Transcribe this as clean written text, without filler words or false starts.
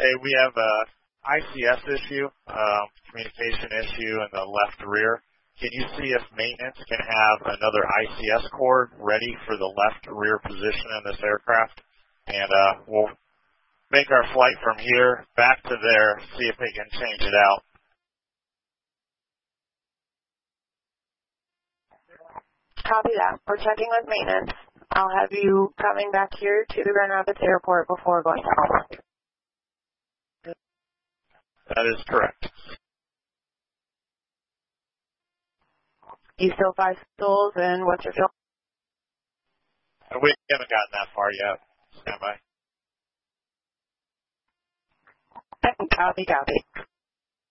Hey, we have a ICS issue, communication issue in the left rear. Can you see if maintenance can have another ICS cord ready for the left rear position in this aircraft? And we'll make our flight from here back to there, see if they can change it out. Copy that. We're checking with maintenance. I'll have you coming back here to the Grand Rapids Airport before going home. That is correct. You still 5 stools, and what's your fuel? We haven't gotten that far yet. Stand by. Copy.